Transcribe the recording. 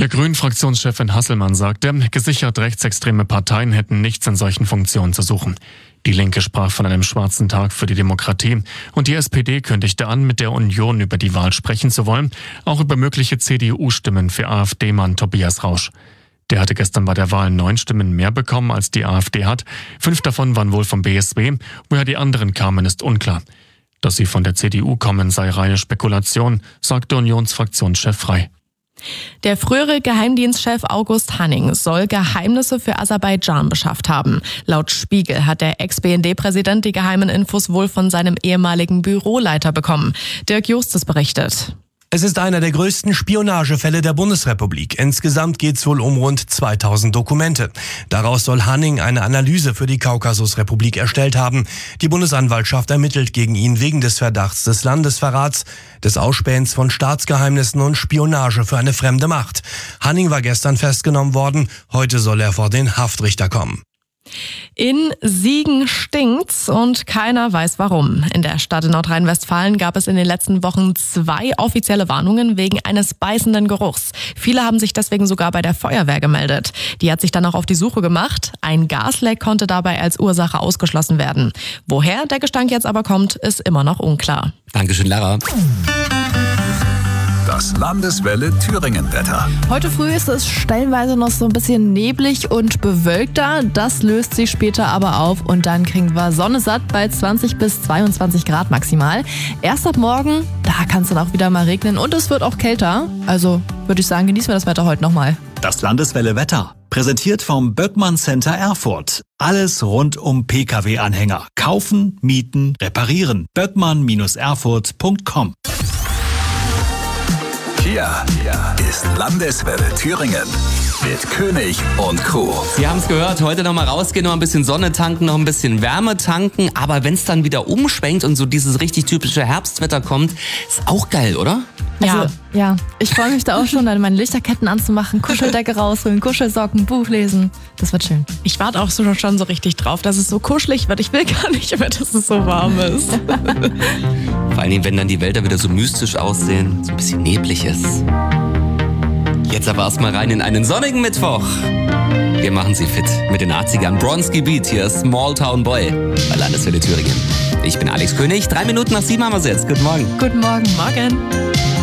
Der Grünen-Fraktionschefin Hasselmann sagte, gesichert rechtsextreme Parteien hätten nichts in solchen Funktionen zu suchen. Die Linke sprach von einem schwarzen Tag für die Demokratie und die SPD kündigte an, mit der Union über die Wahl sprechen zu wollen, auch über mögliche CDU-Stimmen für AfD-Mann Tobias Rausch. Der hatte gestern bei der Wahl 9 Stimmen mehr bekommen, als die AfD hat. 5 davon waren wohl vom BSW. Woher die anderen kamen, ist unklar. Dass sie von der CDU kommen, sei reine Spekulation, sagte Unionsfraktionschef Frey. Der frühere Geheimdienstchef August Hanning soll Geheimnisse für Aserbaidschan beschafft haben. Laut Spiegel hat der Ex-BND-Präsident die geheimen Infos wohl von seinem ehemaligen Büroleiter bekommen. Dirk Justus berichtet. Es ist einer der größten Spionagefälle der Bundesrepublik. Insgesamt geht es wohl um rund 2000 Dokumente. Daraus soll Hanning eine Analyse für die Kaukasusrepublik erstellt haben. Die Bundesanwaltschaft ermittelt gegen ihn wegen des Verdachts des Landesverrats, des Ausspähens von Staatsgeheimnissen und Spionage für eine fremde Macht. Hanning war gestern festgenommen worden. Heute soll er vor den Haftrichter kommen. In Siegen stinkt's und keiner weiß warum. In der Stadt in Nordrhein-Westfalen gab es in den letzten Wochen 2 offizielle Warnungen wegen eines beißenden Geruchs. Viele haben sich deswegen sogar bei der Feuerwehr gemeldet. Die hat sich dann auch auf die Suche gemacht. Ein Gasleck konnte dabei als Ursache ausgeschlossen werden. Woher der Gestank jetzt aber kommt, ist immer noch unklar. Dankeschön, Lara. Das Landeswelle Thüringen-Wetter. Heute früh ist es stellenweise noch so ein bisschen neblig und bewölkter. Das löst sich später aber auf und dann kriegen wir Sonne satt bei 20 bis 22 Grad maximal. Erst ab morgen, da kann es dann auch wieder mal regnen und es wird auch kälter. Also würde ich sagen, genießen wir das Wetter heute nochmal. Das Landeswelle Wetter. Präsentiert vom Böckmann Center Erfurt. Alles rund um Pkw-Anhänger. Kaufen, mieten, reparieren. böckmann-erfurt.com. Hier ist Landeswelle Thüringen mit König und Co. Sie haben es gehört, heute noch mal rausgehen, noch ein bisschen Sonne tanken, noch ein bisschen Wärme tanken. Aber wenn es dann wieder umschwenkt und so dieses richtig typische Herbstwetter kommt, ist auch geil, oder? Ja, ich freue mich da auch schon, dann meine Lichterketten anzumachen, Kuscheldecke rausholen, Kuschelsocken, Buch lesen. Das wird schön. Ich warte auch schon so richtig drauf, dass es so kuschelig wird. Ich will gar nicht mehr, dass es so warm ist. Vor allem, wenn dann die Wälder wieder so mystisch aussehen, so ein bisschen neblig ist. Jetzt aber erstmal rein in einen sonnigen Mittwoch. Wir machen Sie fit mit den 80ern. Bronski Beat, hier ist Small Town Boy bei Landeswelle Thüringen. Ich bin Alex König, 3 Minuten nach 7 haben wir es jetzt. Guten Morgen. Guten Morgen. Morgen.